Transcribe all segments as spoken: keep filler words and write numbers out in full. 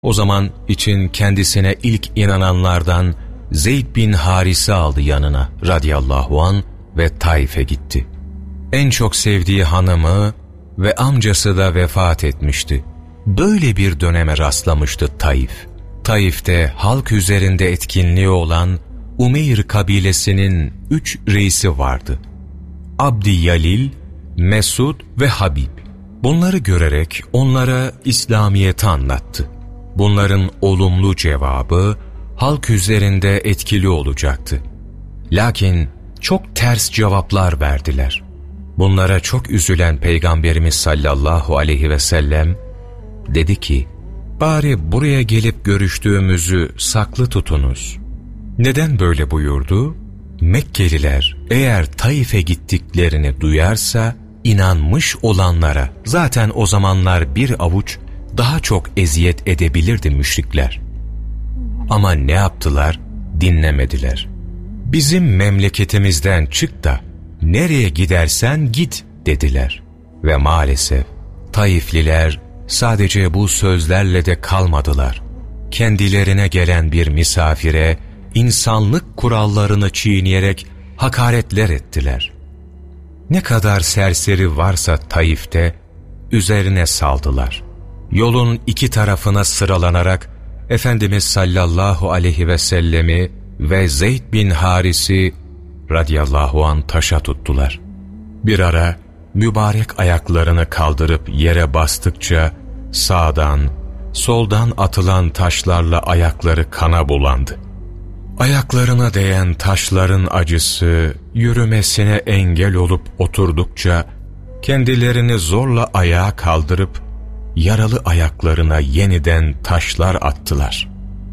O zaman için kendisine ilk inananlardan Zeyd bin Haris'i aldı yanına radıyallahu an ve Taif'e gitti. En çok sevdiği hanımı ve amcası da vefat etmişti. Böyle bir döneme rastlamıştı Taif. Taif'te halk üzerinde etkinliği olan Umeyr kabilesinin üç reisi vardı. Abdi Yalil, Mesud ve Habib. Bunları görerek onlara İslamiyet'i anlattı. Bunların olumlu cevabı halk üzerinde etkili olacaktı. Lakin çok ters cevaplar verdiler. Bunlara çok üzülen Peygamberimiz sallallahu aleyhi ve sellem dedi ki, bari buraya gelip görüştüğümüzü saklı tutunuz. Neden böyle buyurdu? Mekkeliler eğer Taif'e gittiklerini duyarsa inanmış olanlara zaten o zamanlar bir avuç daha çok eziyet edebilirdi müşrikler. Ama ne yaptılar? Dinlemediler. Bizim memleketimizden çık da nereye gidersen git dediler. Ve maalesef Taifliler sadece bu sözlerle de kalmadılar. Kendilerine gelen bir misafire insanlık kurallarını çiğneyerek hakaretler ettiler. Ne kadar serseri varsa Taif'te üzerine saldılar. Yolun iki tarafına sıralanarak Efendimiz sallallahu aleyhi ve sellemi ve Zeyd bin Haris'i radıyallahu an taşa tuttular. Bir ara mübarek ayaklarını kaldırıp yere bastıkça sağdan, soldan atılan taşlarla ayakları kana bulandı. Ayaklarına değen taşların acısı yürümesine engel olup oturdukça kendilerini zorla ayağa kaldırıp yaralı ayaklarına yeniden taşlar attılar.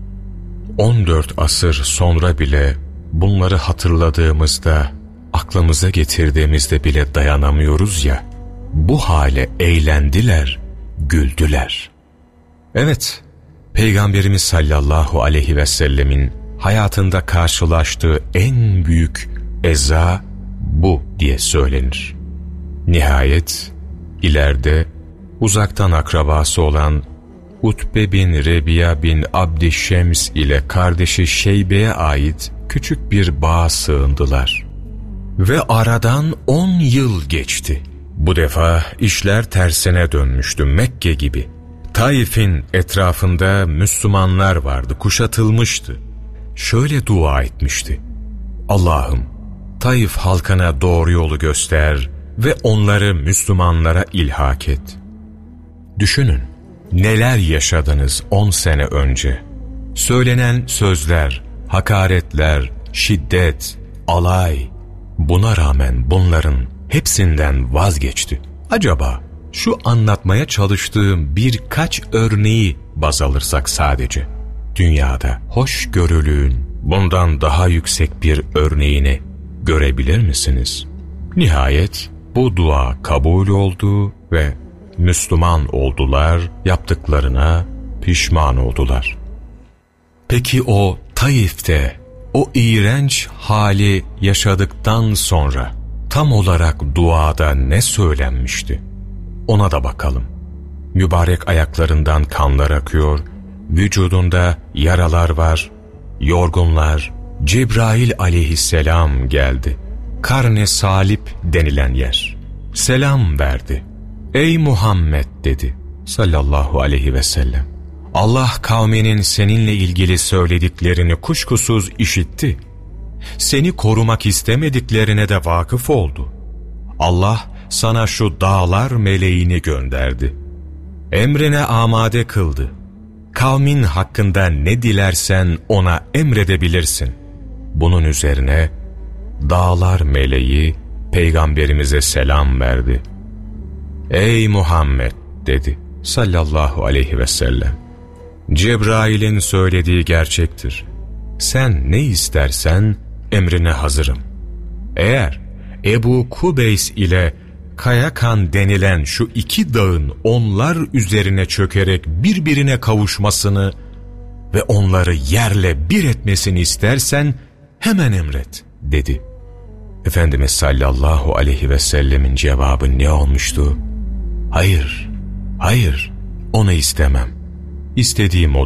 on dört asır sonra bile bunları hatırladığımızda, aklımıza getirdiğimizde bile dayanamıyoruz ya, bu hale eğlendiler, güldüler. Evet, Peygamberimiz sallallahu aleyhi ve sellemin hayatında karşılaştığı en büyük eza bu diye söylenir. Nihayet ileride uzaktan akrabası olan Utbe bin Rebiya bin Abdişşems ile kardeşi Şeybe'ye ait küçük bir bağa sığındılar. Ve aradan on yıl geçti. Bu defa işler tersine dönmüştü Mekke gibi. Taif'in etrafında Müslümanlar vardı, kuşatılmıştı. Şöyle dua etmişti: Allah'ım, Taif halkına doğru yolu göster ve onları Müslümanlara ilhak et. Düşünün, neler yaşadınız on sene önce. Söylenen sözler, hakaretler, şiddet, alay. Buna rağmen bunların hepsinden vazgeçti. Acaba şu anlatmaya çalıştığım birkaç örneği baz alırsak sadece, dünyada hoşgörülüğün bundan daha yüksek bir örneğini görebilir misiniz? Nihayet bu dua kabul oldu ve Müslüman oldular, yaptıklarına pişman oldular. Peki o Taif'te o iğrenç hali yaşadıktan sonra tam olarak duada ne söylenmişti? Ona da bakalım. Mübarek ayaklarından kanlar akıyor, vücudunda yaralar var, yorgunlar. Cebrail aleyhisselam geldi. Karne Salip denilen yer. Selam verdi. Ey Muhammed dedi sallallahu aleyhi ve sellem. Allah kavminin seninle ilgili söylediklerini kuşkusuz işitti. Seni korumak istemediklerine de vakıf oldu. Allah sana şu dağlar meleğini gönderdi. Emrine amade kıldı. Kavmin hakkında ne dilersen ona emredebilirsin. Bunun üzerine dağlar meleği Peygamberimize selam verdi. Ey Muhammed dedi sallallahu aleyhi ve sellem. Cebrail'in söylediği gerçektir. Sen ne istersen emrine hazırım. Eğer Ebu Kubeys ile Kayakan denilen şu iki dağın onlar üzerine çökerek birbirine kavuşmasını ve onları yerle bir etmesini istersen hemen emret dedi. Efendimiz sallallahu aleyhi ve sellemin cevabı ne olmuştu? Hayır, hayır, onu istemem. istediğim odur.